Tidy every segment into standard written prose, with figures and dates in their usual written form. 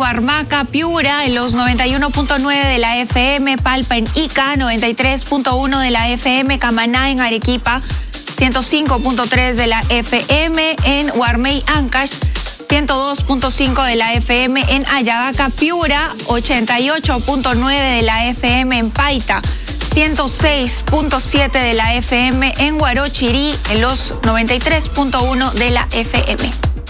Huarmaca, Piura, en los 91.9 de la FM, Palpa en Ica, 93.1 de la FM, Camaná en Arequipa, 105.3 de la FM, en Huarmey, Ancash, 102.5 de la FM, en Ayavaca, Piura, 88.9 de la FM, en Paita, 106.7 de la FM, en Huarochirí, en los 93.1 de la FM.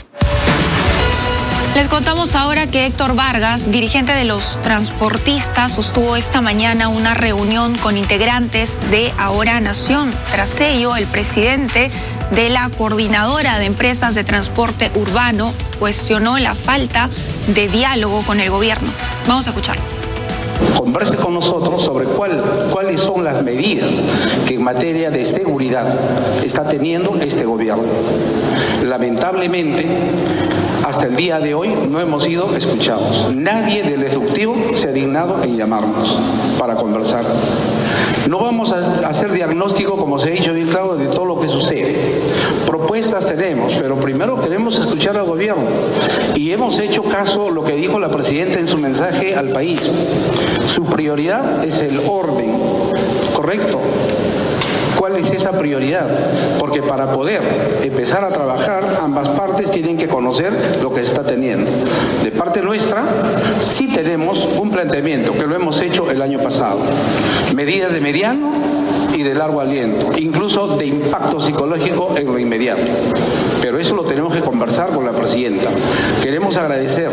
Les contamos ahora que Héctor Vargas, dirigente de los transportistas, sostuvo esta mañana una reunión con integrantes de Ahora Nación. Tras ello, el presidente de la Coordinadora de Empresas de Transporte Urbano cuestionó la falta de diálogo con el gobierno. Vamos a escucharlo. Converse con nosotros sobre cuáles son las medidas que en materia de seguridad está teniendo este gobierno. Lamentablemente, hasta el día de hoy no hemos sido escuchados. Nadie del Ejecutivo se ha dignado en llamarnos para conversar. No vamos a hacer diagnóstico, como se ha dicho bien claro, de todo lo que sucede. Propuestas tenemos, pero primero queremos escuchar al gobierno. Y hemos hecho caso a lo que dijo la presidenta en su mensaje al país. Su prioridad es el orden, ¿correcto? ¿Cuál es esa prioridad? Porque para poder empezar a trabajar, ambas partes tienen que conocer lo que se está teniendo. De parte nuestra, sí tenemos un planteamiento, que lo hemos hecho el año pasado. Medidas de mediano y de largo aliento, incluso de impacto psicológico en lo inmediato. Pero eso lo tenemos que conversar con la presidenta. Queremos agradecer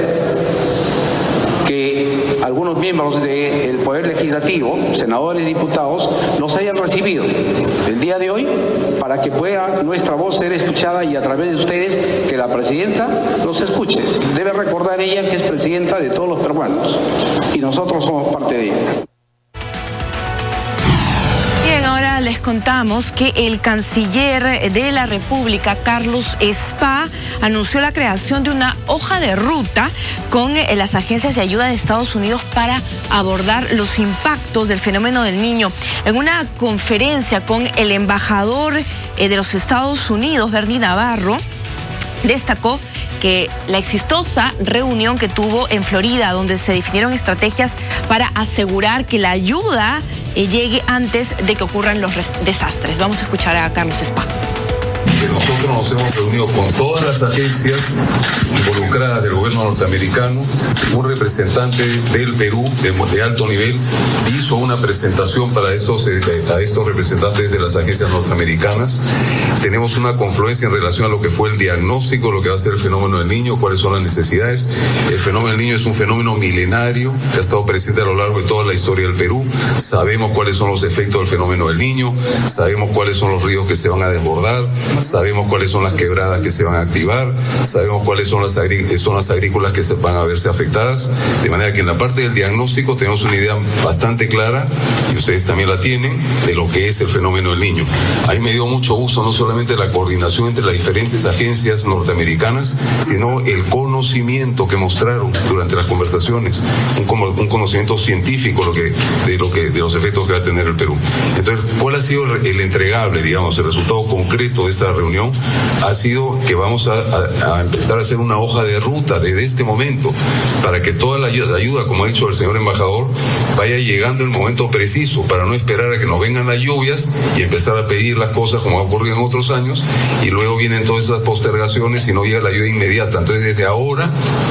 que algunos miembros del Poder Legislativo, senadores y diputados, nos hayan recibido el día de hoy para que pueda nuestra voz ser escuchada y a través de ustedes que la presidenta los escuche. Debe recordar ella que es presidenta de todos los peruanos y nosotros somos parte de ella. Ahora les contamos que el canciller de la República, Carlos Spa, anunció la creación de una hoja de ruta con las agencias de ayuda de Estados Unidos para abordar los impactos del fenómeno del Niño. En una conferencia con el embajador de los Estados Unidos, Bernie Navarro, destacó que la exitosa reunión que tuvo en Florida, donde se definieron estrategias para asegurar que la ayuda llegue antes de que ocurran los desastres. Vamos a escuchar a Carlos Spa. Nosotros nos hemos reunido con todas las agencias involucradas del gobierno norteamericano. Un representante del Perú de alto nivel hizo una presentación para a estos representantes de las agencias norteamericanas. Tenemos una confluencia en relación a lo que fue el diagnóstico, lo que va a ser el fenómeno del Niño, cuáles son las necesidades. El fenómeno del Niño es un fenómeno milenario que ha estado presente a lo largo de toda la historia del Perú. Sabemos cuáles son los efectos del fenómeno del Niño, sabemos cuáles son los ríos que se van a desbordar, sabemos cuáles son las quebradas que se van a activar, sabemos cuáles son las zonas agrícolas que van a verse afectadas, de manera que en la parte del diagnóstico tenemos una idea bastante clara, y ustedes también la tienen, de lo que es el fenómeno del Niño. Ahí me dio mucho gusto no solamente la coordinación entre las diferentes agencias norteamericanas, sino el conocimiento que mostraron durante las conversaciones, un conocimiento científico de los efectos que va a tener el Perú. Entonces, ¿cuál ha sido el entregable, digamos, el resultado concreto de esta reunión? Ha sido que vamos a empezar a hacer una hoja de ruta desde este momento para que toda la ayuda, como ha dicho el señor embajador, vaya llegando en el momento preciso, para no esperar a que nos vengan las lluvias y empezar a pedir las cosas como ha ocurrido en otros años, y luego vienen todas esas postergaciones y no llega la ayuda inmediata. Entonces, desde ahora,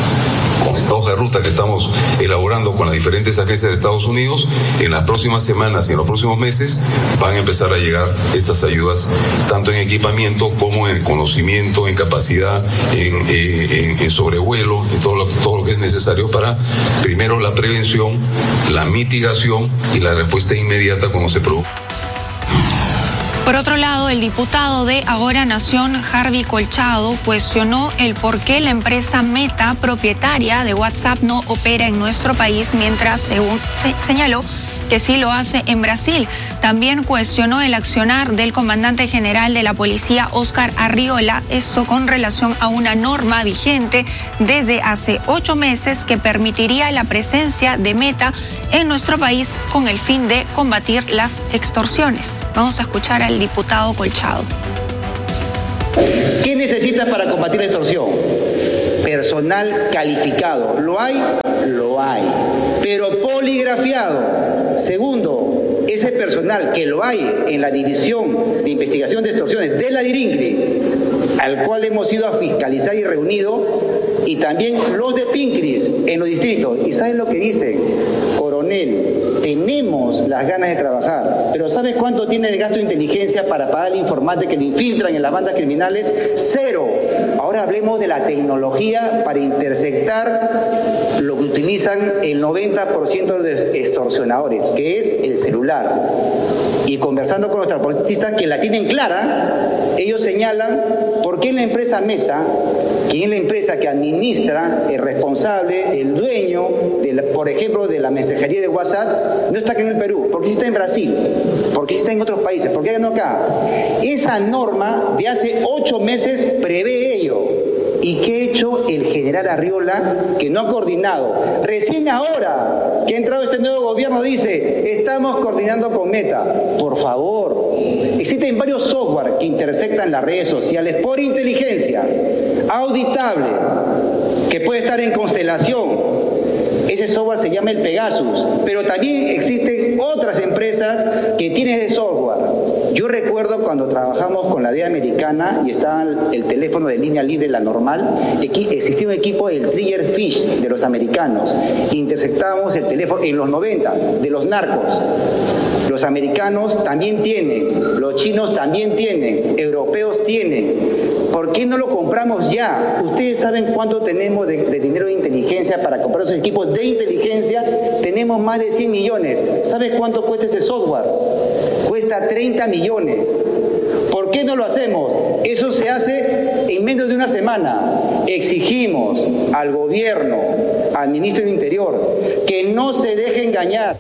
con esta hoja de ruta que estamos elaborando con las diferentes agencias de Estados Unidos, en las próximas semanas y en los próximos meses van a empezar a llegar estas ayudas, tanto en equipamiento como en conocimiento, en capacidad, en sobrevuelo, en todo lo que es necesario para, primero, la prevención, la mitigación y la respuesta inmediata cuando se produce. Por otro lado, el diputado de Ahora Nación, Harvey Colchado, cuestionó el por qué la empresa Meta, propietaria de WhatsApp, no opera en nuestro país, mientras, según señaló, que sí lo hace en Brasil. También cuestionó el accionar del comandante general de la policía, Óscar Arriola, esto con relación a una norma vigente desde hace 8 meses que permitiría la presencia de Meta en nuestro país con el fin de combatir las extorsiones. Vamos a escuchar al diputado Colchado. ¿Qué necesitas para combatir la extorsión? personal calificado. ¿Lo hay? Lo hay. Pero poligrafiado. Segundo, ese personal que lo hay en la División de Investigación de Extorsiones de la DIRINCRI, al cual hemos ido a fiscalizar y reunido, y también los de PINCRIS en los distritos. ¿Y sabes lo que dicen? Coronel, tenemos las ganas de trabajar, pero ¿sabes cuánto tiene de gasto de inteligencia para pagar al informante que le infiltran en las bandas criminales? 0. Ahora hablemos de la tecnología para interceptar lo que utilizan el 90% de extorsionadores, que es el celular. Y conversando con los transportistas que la tienen clara, ellos señalan por qué la empresa Meta, que es la empresa que administra, el responsable, el dueño, por ejemplo, de la mensajería de WhatsApp, no está acá en el Perú. ¿Por qué sí está en Brasil? ¿Por qué sí está en otros países? ¿Por qué no acá? Esa norma de hace 8 meses prevé ello. ¿Y qué ha hecho el general Arriola, que no ha coordinado? Recién ahora que ha entrado este nuevo gobierno dice, estamos coordinando con Meta. Por favor, existen varios software que interceptan las redes sociales por inteligencia, auditable, que puede estar en constelación. Ese software se llama el Pegasus, pero también existen otras empresas que tienen ese software. Yo recuerdo cuando trabajamos con la DEA americana y estaba el teléfono de línea libre, la normal, existía un equipo del Trigger Fish de los americanos. Interceptábamos el teléfono en los 90 de los narcos. Los americanos también tienen, los chinos también tienen, europeos tienen. ¿Por qué no lo compramos ya? Ustedes saben cuánto tenemos de dinero de inteligencia para comprar esos equipos de inteligencia. Tenemos más de 100 millones. ¿Sabes cuánto cuesta ese software? Cuesta 30 millones. ¿Por qué no lo hacemos? Eso se hace en menos de una semana. Exigimos al gobierno, al ministro del Interior, que no se deje engañar.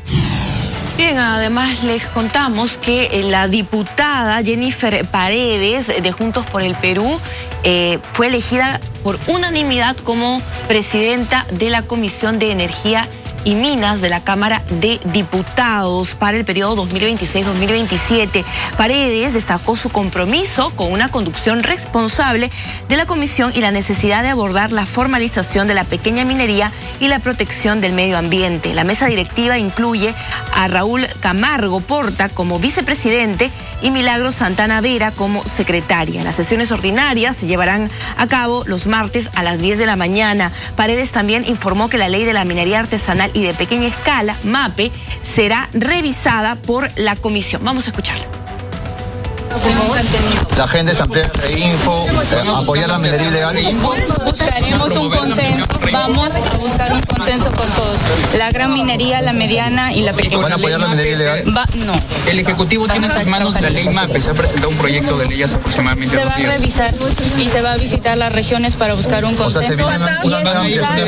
Bien, además les contamos que la diputada Jennifer Paredes de Juntos por el Perú fue elegida por unanimidad como presidenta de la Comisión de Energía y Minas de la Cámara de Diputados para el periodo 2026-2027. Paredes destacó su compromiso con una conducción responsable de la comisión y la necesidad de abordar la formalización de la pequeña minería y la protección del medio ambiente. La mesa directiva incluye a Raúl Camargo Porta como vicepresidente y Milagros Santana Vera como secretaria. Las sesiones ordinarias se llevarán a cabo los martes a las 10 de la mañana. Paredes también informó que la ley de la minería artesanal y de pequeña escala, MAPE, será revisada por la comisión. Vamos a escucharla. La agenda es ampliar la info, apoyar la minería ilegal. Buscaremos un consenso, vamos a buscar un consenso con todos. La gran minería, la mediana y la pequeña. ¿Van a apoyar la minería ilegal? No. El Ejecutivo tiene en sus manos la ley MAPE, se ha presentado un proyecto de ley hace aproximadamente 2 días. Se va a revisar y se va a visitar las regiones para buscar un consenso. O sea, se viene una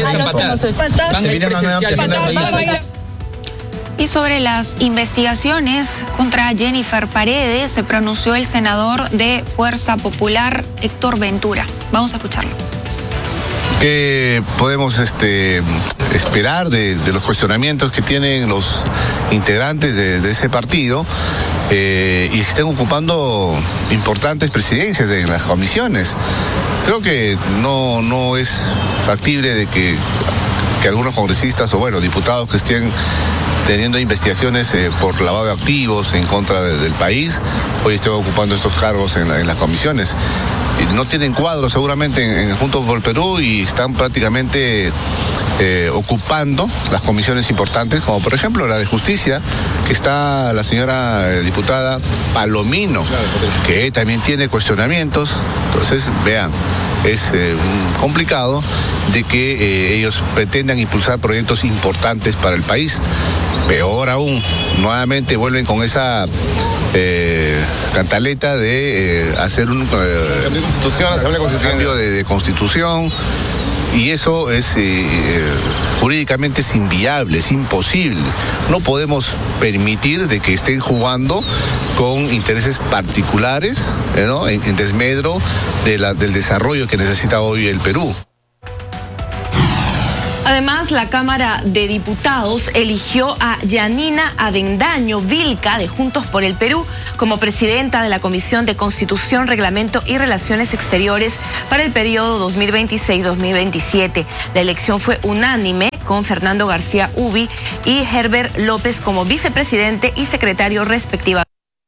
amplia. Y sobre las investigaciones contra Jennifer Paredes se pronunció el senador de Fuerza Popular, Héctor Ventura. Vamos a escucharlo. ¿Qué podemos esperar de los cuestionamientos que tienen los integrantes de ese partido y estén ocupando importantes presidencias en las comisiones? Creo que no es factible de que algunos congresistas o diputados que estén teniendo investigaciones por lavado de activos en contra del país, hoy están ocupando estos cargos en las comisiones. No tienen cuadro seguramente en Juntos por el Perú y están prácticamente ocupando las comisiones importantes, como por ejemplo la de Justicia, que está la señora diputada Palomino, que también tiene cuestionamientos. Entonces, vean, es complicado de que ellos pretendan impulsar proyectos importantes para el país. Peor aún, nuevamente vuelven con esa cantaleta de hacer un cambio de constitución, y eso es jurídicamente es inviable, es imposible. No podemos permitir de que estén jugando con intereses particulares, ¿no? en desmedro del desarrollo que necesita hoy el Perú. Además, la Cámara de Diputados eligió a Yanina Avendaño Vilca de Juntos por el Perú como presidenta de la Comisión de Constitución, Reglamento y Relaciones Exteriores para el periodo 2026-2027. La elección fue unánime, con Fernando García Ubi y Herbert López como vicepresidente y secretario respectivamente.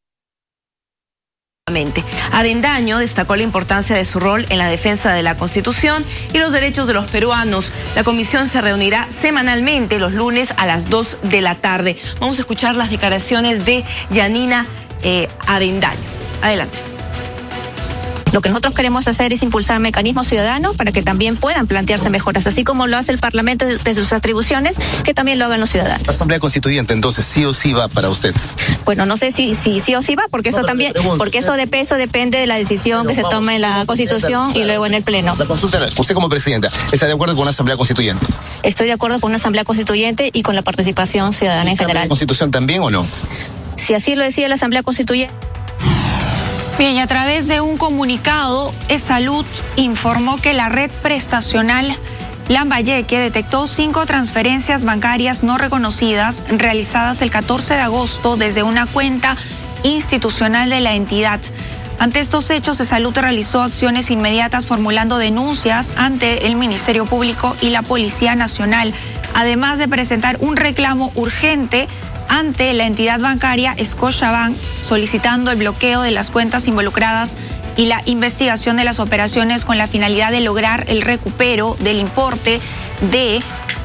Avendaño destacó la importancia de su rol en la defensa de la Constitución y los derechos de los peruanos. La comisión se reunirá semanalmente los lunes a las 2 de la tarde. Vamos a escuchar las declaraciones de Yanina Avendaño. Adelante. Lo que nosotros queremos hacer es impulsar mecanismos ciudadanos para que también puedan plantearse mejoras, así como lo hace el Parlamento de sus atribuciones, que también lo hagan los ciudadanos. La Asamblea Constituyente, entonces, ¿sí o sí va para usted? Bueno, no sé si sí o sí va, porque eso también, porque eso depende de la decisión que se tome en la Constitución y luego en el Pleno. La consulta, usted como presidenta, ¿está de acuerdo con una Asamblea Constituyente? Estoy de acuerdo con una Asamblea Constituyente y con la participación ciudadana en general. ¿La Constitución también o no? Si así lo decide la Asamblea Constituyente. Bien, y a través de un comunicado, E-Salud informó que la red prestacional Lambayeque detectó 5 transferencias bancarias no reconocidas realizadas el 14 de agosto desde una cuenta institucional de la entidad. Ante estos hechos, E-Salud realizó acciones inmediatas formulando denuncias ante el Ministerio Público y la Policía Nacional, además de presentar un reclamo urgente ante la entidad bancaria Scotiabank, solicitando el bloqueo de las cuentas involucradas y la investigación de las operaciones con la finalidad de lograr el recupero del importe de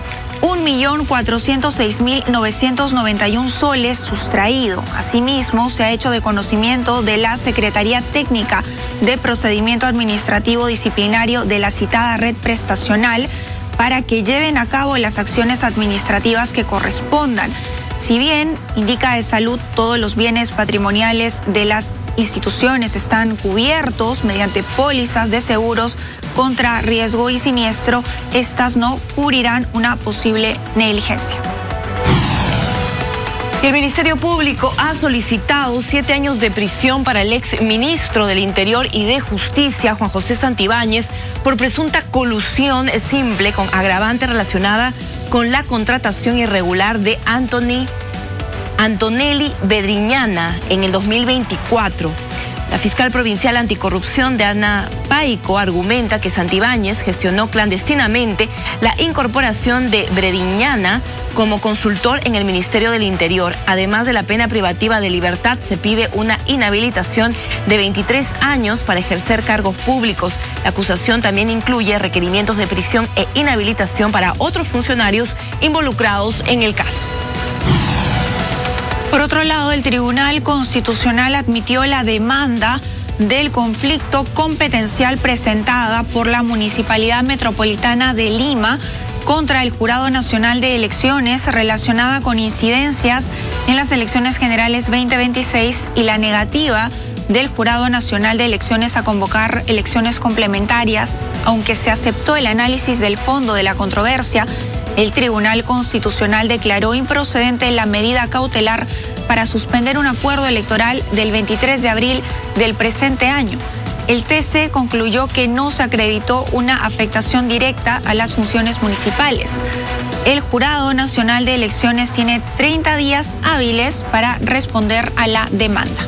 1.406.991 soles sustraído. Asimismo, se ha hecho de conocimiento de la Secretaría Técnica de Procedimiento Administrativo Disciplinario de la citada red prestacional para que lleven a cabo las acciones administrativas que correspondan. Si bien, indica E-Salud, todos los bienes patrimoniales de las instituciones están cubiertos mediante pólizas de seguros contra riesgo y siniestro, estas no cubrirán una posible negligencia. El Ministerio Público ha solicitado 7 años de prisión para el ex ministro del Interior y de Justicia, Juan José Santibáñez, por presunta colusión simple con agravante relacionada con la contratación irregular de Antonelli Bedriñana en el 2024. La fiscal provincial anticorrupción de Ana Paico argumenta que Santibáñez gestionó clandestinamente la incorporación de Bedriñana como consultor en el Ministerio del Interior. Además de la pena privativa de libertad, se pide una inhabilitación de 23 años para ejercer cargos públicos. La acusación también incluye requerimientos de prisión e inhabilitación para otros funcionarios involucrados en el caso. Por otro lado, el Tribunal Constitucional admitió la demanda del conflicto competencial presentada por la Municipalidad Metropolitana de Lima contra el Jurado Nacional de Elecciones relacionada con incidencias en las elecciones generales 2026 y la negativa del Jurado Nacional de Elecciones a convocar elecciones complementarias. Aunque se aceptó el análisis del fondo de la controversia, el Tribunal Constitucional declaró improcedente la medida cautelar para suspender un acuerdo electoral del 23 de abril del presente año. El TC concluyó que no se acreditó una afectación directa a las funciones municipales. El Jurado Nacional de Elecciones tiene 30 días hábiles para responder a la demanda.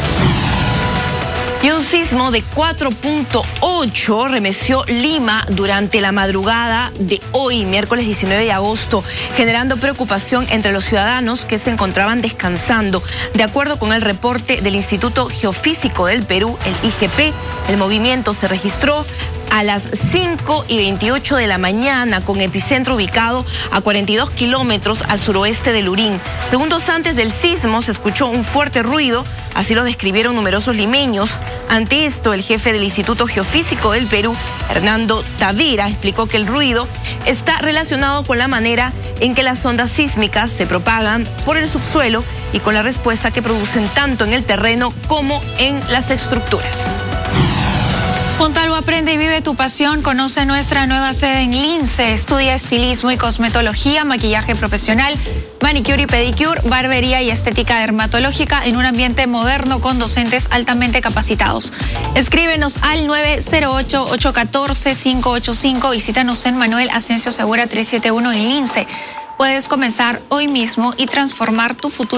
Y un sismo de 4.8 remeció Lima durante la madrugada de hoy, miércoles 19 de agosto, generando preocupación entre los ciudadanos que se encontraban descansando. De acuerdo con el reporte del Instituto Geofísico del Perú, el IGP, el movimiento se registró a las 5:28 de la mañana, con epicentro ubicado a 42 kilómetros al suroeste de Lurín. Segundos antes del sismo se escuchó un fuerte ruido, así lo describieron numerosos limeños. Ante esto, el jefe del Instituto Geofísico del Perú, Hernando Tavira, explicó que el ruido está relacionado con la manera en que las ondas sísmicas se propagan por el subsuelo y con la respuesta que producen tanto en el terreno como en las estructuras. Montalvo Aprende y vive tu pasión. Conoce nuestra nueva sede en Lince. Estudia estilismo y cosmetología, maquillaje profesional, manicure y pedicure, barbería y estética dermatológica en un ambiente moderno con docentes altamente capacitados. Escríbenos al 908-814-585. Visítanos en Manuel Asensio Segura 371 en Lince. Puedes comenzar hoy mismo y transformar tu futuro.